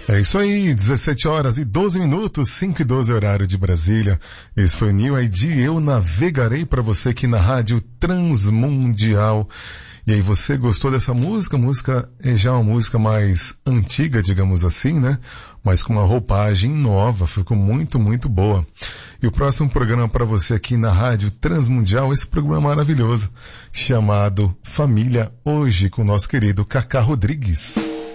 É isso aí, 17 horas e 12 minutos, 5 e 12 horário de Brasília. Esse foi o New ID, eu navegarei para você aqui na Rádio Transmundial. E aí, você gostou dessa música? A música é já uma música mais antiga, digamos assim, né? Mas com uma roupagem nova, ficou muito, muito boa. E o próximo programa para você aqui na Rádio Transmundial, esse programa maravilhoso, chamado Família Hoje, com o nosso querido Cacá Rodrigues.